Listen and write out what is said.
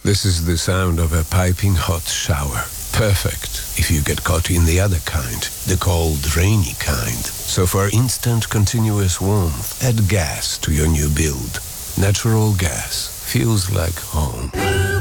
This is the sound of a piping hot shower. Perfect if you get caught in the other kind, the cold, rainy kind. So for instant, continuous warmth, add gas to your new build. Natural gas feels like home.